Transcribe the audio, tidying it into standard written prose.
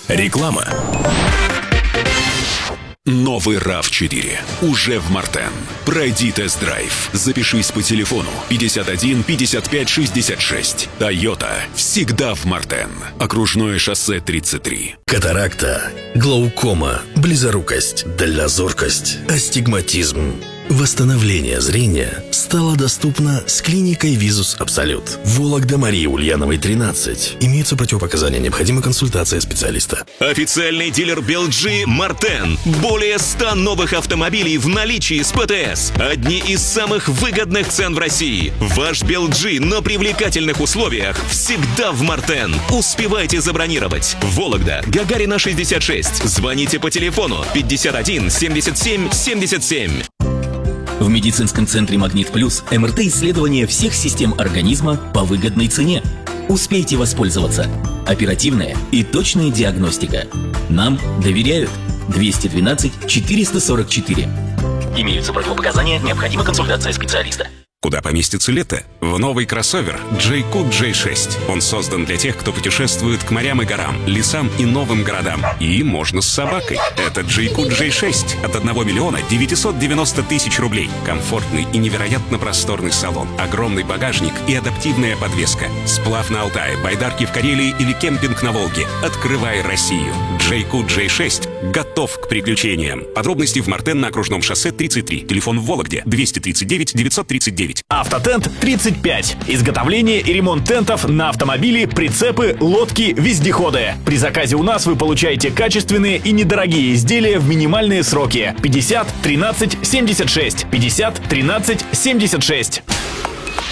Реклама. Новый RAV4 уже в Мартен. Пройди тест-драйв. Запишись по телефону 51 55 66. Toyota всегда в Мартен. Окружное шоссе 33. Катаракта, глаукома, близорукость, дальнозоркость, астигматизм. Восстановление зрения стало доступно с клиникой Визус Абсолют. Вологда, Марии Ульяновой, 13. Имеются противопоказания, необходима консультация специалиста. Официальный дилер BLG Мартен. Более 100 новых автомобилей в наличии с ПТС. Одни из самых выгодных цен в России. Ваш BLG на привлекательных условиях всегда в Мартен. Успевайте забронировать. Вологда, Гагарина, 66. Звоните по телефону 51 77 77. В медицинском центре «Магнит Плюс» МРТ-исследование всех систем организма по выгодной цене. Успейте воспользоваться. Оперативная и точная диагностика. Нам доверяют. 212 444. Имеются противопоказания, необходима консультация специалиста. Куда поместится лето? В новый кроссовер Джейкут J6. Он создан для тех, кто путешествует к морям и горам, лесам и новым городам. И можно с собакой. Это Джейкут J6 от 1 миллиона 990 тысяч рублей. Комфортный и невероятно просторный салон, огромный багажник и адаптивная подвеска. Сплав на Алтае, байдарки в Карелии или кемпинг на Волге. Открывай Россию. Джейкут J6 готов к приключениям. Подробности в Мартен на окружном шоссе 33. Телефон в Вологде 239 939. Автотент 35. Изготовление и ремонт тентов на автомобили, прицепы, лодки, вездеходы. При заказе у нас вы получаете качественные и недорогие изделия в минимальные сроки. 50 13 76. 50 13 76.